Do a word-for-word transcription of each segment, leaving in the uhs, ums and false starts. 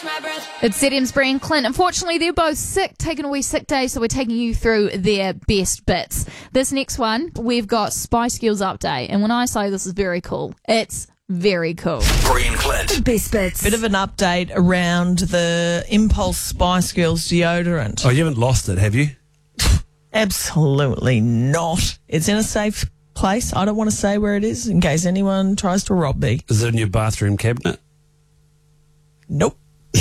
It's Z M's Bree and Clint. Unfortunately, they're both sick, taking a wee sick day, so we're taking you through their best bits. This next one, we've got Spice Girls update, and when I say this is very cool, it's very cool. Bree and Clint. Best bits. Bit of an update around the Impulse Spice Girls deodorant. Oh, you haven't lost it, have you? Absolutely not. It's in a safe place. I don't want to say where it is in case anyone tries to rob me. Is it in your bathroom cabinet? Nope.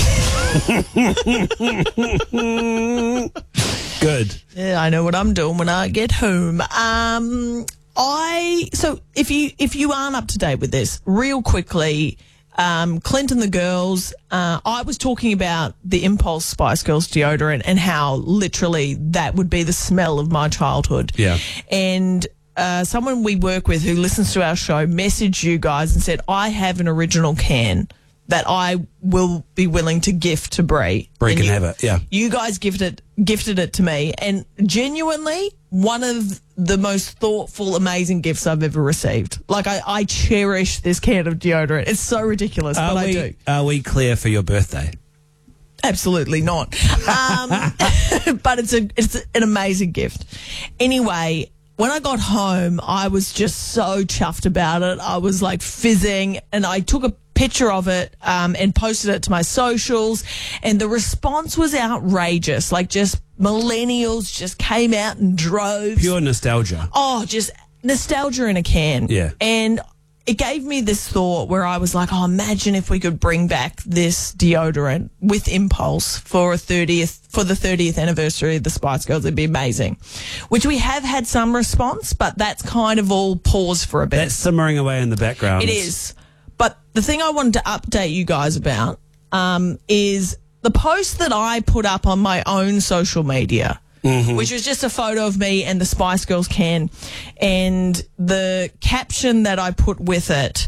Good. Yeah, I know what I'm doing when I get home. Um, I so if you if you aren't up to date with this, real quickly, um, Clint and the girls. Uh, I was talking about the Impulse Spice Girls deodorant and how literally that would be the smell of my childhood. Yeah. And uh, someone we work with who listens to our show messaged you guys and said, "I have an original can that I will be willing to gift to Bree. Bree And can you, have it, yeah. You guys gifted gifted it to me, and genuinely one of the most thoughtful, amazing gifts I've ever received. Like, I, I cherish this can of deodorant. It's so ridiculous, Are but we, I do. Are we clear for your birthday? Absolutely not. Um, but it's a it's an amazing gift. Anyway, when I got home, I was just so chuffed about it. I was like fizzing, and I took a picture of it um, and posted it to my socials, and the response was outrageous. Like, just millennials just came out in droves. Pure nostalgia. Oh, just nostalgia in a can. Yeah. And it gave me this thought where I was like, oh, imagine if we could bring back this deodorant with Impulse for a thirtieth for the thirtieth anniversary of the Spice Girls. It'd be amazing. Which we have had some response, but that's kind of all paused for a bit. That's simmering away in the background. It is. But the thing I wanted to update you guys about um, is the post that I put up on my own social media, mm-hmm. which was just a photo of me and the Spice Girls can. And the caption that I put with it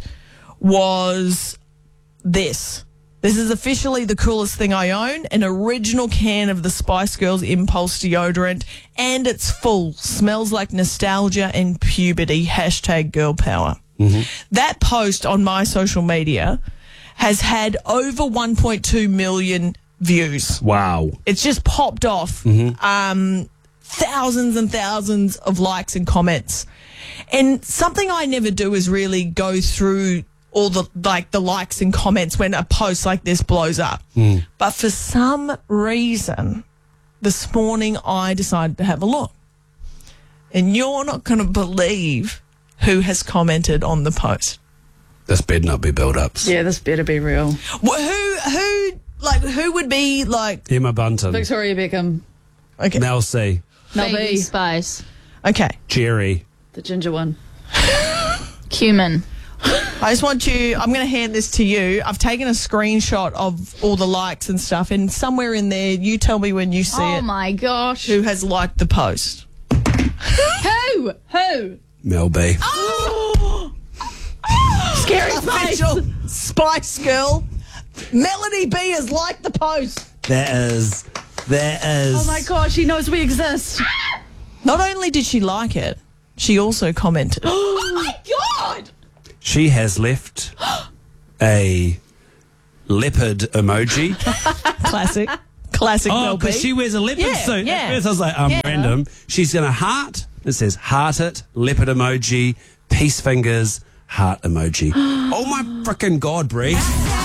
was this. This is officially the coolest thing I own, an original can of the Spice Girls Impulse deodorant, and it's full. Smells like nostalgia and puberty. Hashtag girl power. Mm-hmm. That post on my social media has had over one point two million views. Wow. It's just popped off. Mm-hmm. Um, thousands and thousands of likes and comments. And something I never do is really go through all the like the likes and comments when a post like this blows up. Mm. But for some reason, this morning I decided to have a look. And you're not going to believe who has commented on the post. This better not be build-ups. Yeah, this better be real. Well, who, who, like, who would be like Emma Bunton. Victoria Beckham. Okay, Mel C. Mel B. Baby Spice. okay. Jerry. The ginger one. Cumin. I just want you. I'm going to hand this to you. I've taken a screenshot of all the likes and stuff, and somewhere in there, you tell me when you see Oh it. my gosh. Who has liked the post? Who? Who? Mel B. Oh! Scary Special Spice Girl. Melody B has liked the post. That is, that is. Oh my gosh, she knows we exist. Not only did she like it, she also commented. Oh my god! She has left a leopard emoji. Classic. Classic Oh, Mel B. because she wears a leopard Yeah, suit. yeah. At first I was like, um, Yeah. random. She's going to heart. It says heart it, leopard emoji, peace fingers, heart emoji. Oh my frickin' God, Bree.